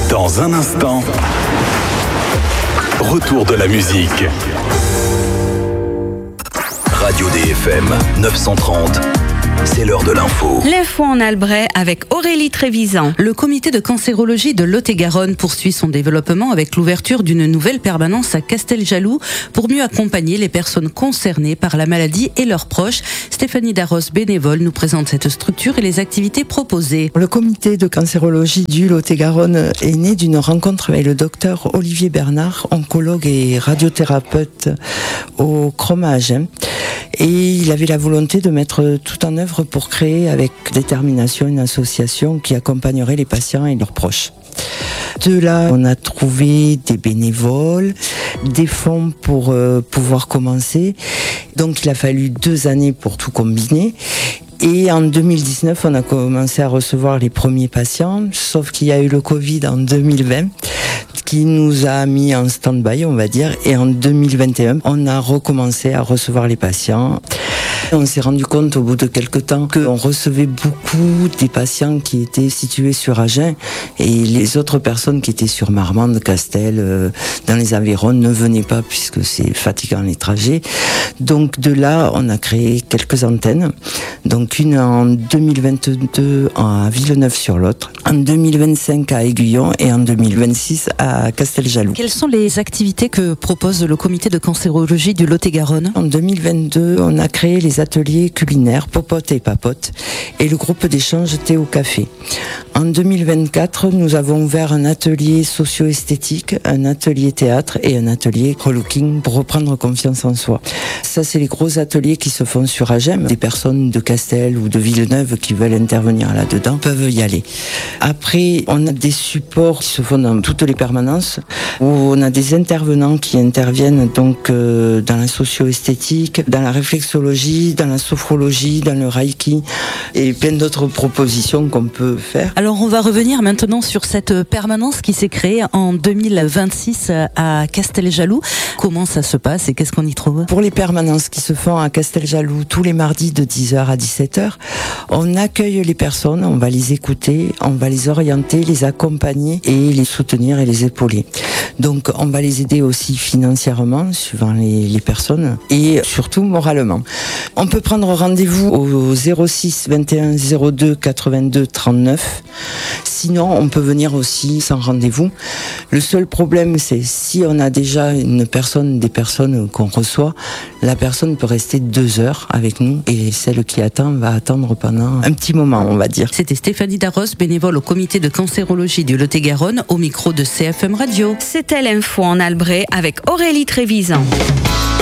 Dans un instant, retour de la musique. Radio DFM 930. C'est l'heure de l'info. L'info en Albret avec Aurélie Trévisan. Le comité de cancérologie de Lot-et-Garonne poursuit son développement avec l'ouverture d'une nouvelle permanence à Casteljaloux pour mieux accompagner les personnes concernées par la maladie et leurs proches. Stéphanie Darros, bénévole, nous présente cette structure et les activités proposées. Le comité de cancérologie du Lot-et-Garonne est né d'une rencontre avec le docteur Olivier Bernard, oncologue et radiothérapeute au Croma Agen. Et il avait la volonté de mettre tout en œuvre pour créer avec détermination une association qui accompagnerait les patients et leurs proches. De là, on a trouvé des bénévoles, des fonds pour pouvoir commencer. Donc il a fallu 2 années pour tout combiner. Et en 2019, on a commencé à recevoir les premiers patients, sauf qu'il y a eu le Covid en 2020, qui nous a mis en stand-by, on va dire. Et en 2021, on a recommencé à recevoir les patients. On s'est rendu compte au bout de quelques temps qu'on recevait beaucoup des patients qui étaient situés sur Agen et les autres personnes qui étaient sur Marmande, Castel, dans les Aveyron ne venaient pas puisque c'est fatigant les trajets. Donc de là, on a créé quelques antennes. Donc une en 2022 à Villeneuve-sur-Lot, en 2025 à Aiguillon et en 2026 à Casteljaloux. Quelles sont les activités que propose le comité de cancérologie du Lot-et-Garonne ? En 2022, on a créé les ateliers culinaires Popote et Papote et le groupe d'échange Thé au Café. En 2024, nous avons ouvert un atelier socio-esthétique, un atelier théâtre et un atelier relooking pour reprendre confiance en soi. Ça, c'est les gros ateliers qui se font sur Agen. Des personnes de Castel ou de Villeneuve qui veulent intervenir là-dedans peuvent y aller. Après, on a des supports qui se font dans toutes les permanences où on a des intervenants qui interviennent donc dans la socio-esthétique, dans la réflexologie, dans la sophrologie, dans le reiki et plein d'autres propositions qu'on peut faire. Alors on va revenir maintenant sur cette permanence qui s'est créée en 2026 à Casteljaloux. Comment ça se passe et qu'est-ce qu'on y trouve ? Pour les permanences qui se font à Casteljaloux tous les mardis de 10h à 17h, on accueille les personnes, on va les écouter, on va les orienter, les accompagner et les soutenir et les épauler. Donc on va les aider aussi financièrement, suivant les personnes, et surtout moralement. On peut prendre rendez-vous au 06 21 02 82 39. Sinon, on peut venir aussi sans rendez-vous. Le seul problème, c'est si on a déjà des personnes qu'on reçoit, la personne peut rester 2 heures avec nous et celle qui attend va attendre pendant un petit moment, on va dire. C'était Stéphanie Darros, bénévole au comité de cancérologie du Lot-et-Garonne, au micro de CFM Radio. C'était l'info en Albret avec Aurélie Trévisan.